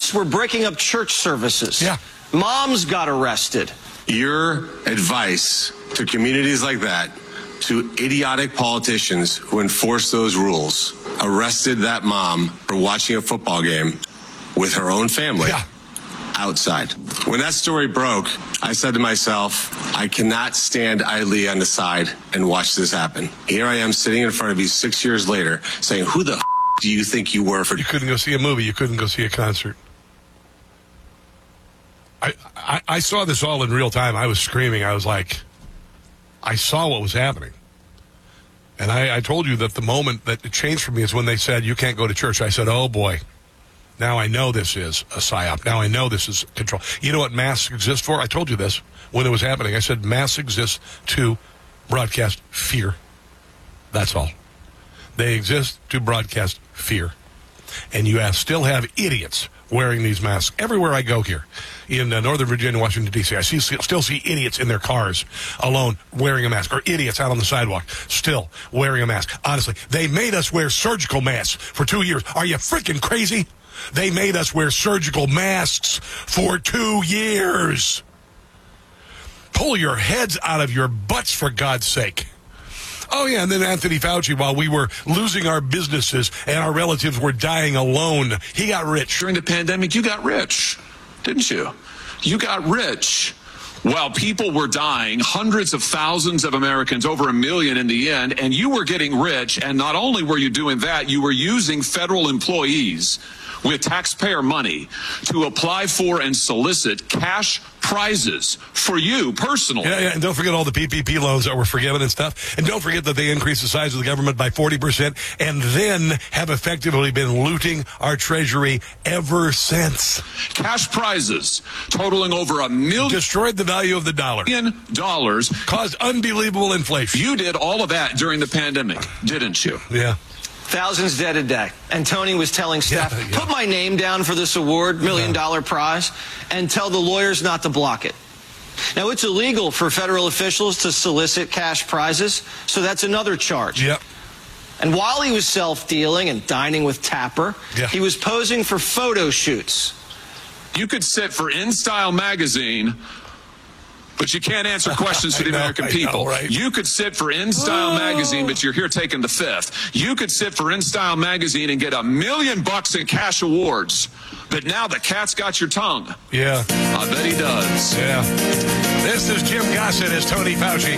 masks were breaking up church services. Yeah. Moms got arrested. Your advice to communities like that, to idiotic politicians who enforce those rules, arrested that mom for watching a football game with her own family outside. When that story broke, I said to myself, I cannot stand idly on the side and watch this happen. Here I am sitting in front of you 6 years later saying, who the do you think you were for... You couldn't go see a movie. You couldn't go see a concert. I saw this all in real time. I was screaming. I was like, I saw what was happening. And I told you that the moment that it changed for me is when they said, you can't go to church. I said, oh, boy. Now I know this is a psyop. Now I know this is control. You know what masks exist for? I told you this when it was happening. I said masks exist to broadcast fear. That's all. They exist to broadcast fear. And you still have idiots wearing these masks everywhere I go here in Northern Virginia, Washington, D.C. I still see idiots in their cars alone wearing a mask, or idiots out on the sidewalk still wearing a mask. Honestly, they made us wear surgical masks for 2 years. Are you freaking crazy? They made us wear surgical masks for 2 years. Pull your heads out of your butts, for God's sake. Oh, yeah, and then Anthony Fauci, while we were losing our businesses and our relatives were dying alone, he got rich. During the pandemic, you got rich, didn't you? You got rich while people were dying, hundreds of thousands of Americans, over 1 million in the end, and you were getting rich. And not only were you doing that, you were using federal employees with taxpayer money to apply for and solicit cash prizes for you personally. Yeah, and don't forget all the PPP loans that were forgiven and stuff. And don't forget that they increased the size of the government by 40% and then have effectively been looting our treasury ever since. Cash prizes totaling over $1 million. Destroyed the value of the dollar. Dollars. Caused unbelievable inflation. You did all of that during the pandemic, didn't you? Yeah. Thousands dead a day. And Tony was telling Steph, put my name down for this award, $1 million prize, and tell the lawyers not to block it. Now, it's illegal for federal officials to solicit cash prizes, so that's another charge. Yep. And while he was self-dealing and dining with Tapper, he was posing for photo shoots. You could sit for InStyle magazine, but you can't answer questions for the American people. Right? You could sit for InStyle magazine, but you're here taking the fifth. You could sit for InStyle magazine and get $1 million in cash awards. But now the cat's got your tongue. Yeah. I bet he does. Yeah. This is Jim Gossett as Tony Fauci.